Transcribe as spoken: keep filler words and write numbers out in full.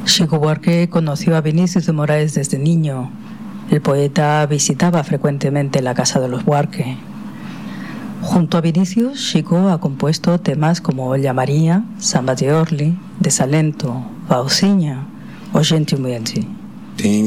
Chico Buarque conoció a Vinicius de Moraes desde niño. El poeta visitaba frecuentemente la casa de los Buarque. Junto a Vinicius, Chico ha compuesto temas como Olla María, Samba de Orly, Desalento, Pausinha o Gente Humilde.